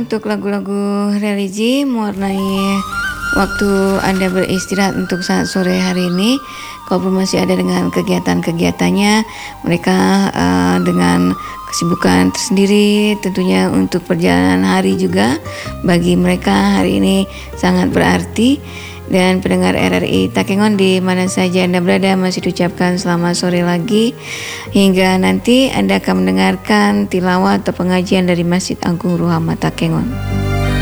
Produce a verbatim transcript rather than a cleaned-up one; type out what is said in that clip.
untuk lagu-lagu religi mewarnai waktu Anda beristirahat untuk saat sore hari ini. Kalaupun masih ada dengan kegiatan-kegiatannya, mereka uh, dengan kesibukan tersendiri tentunya untuk perjalanan hari juga bagi mereka hari ini sangat berarti. Dan pendengar R R I Takengon di mana saja Anda berada, masih diucapkan selamat sore lagi. Hingga nanti Anda akan mendengarkan tilawah atau pengajian dari Masjid Agung Ruhama Takengon.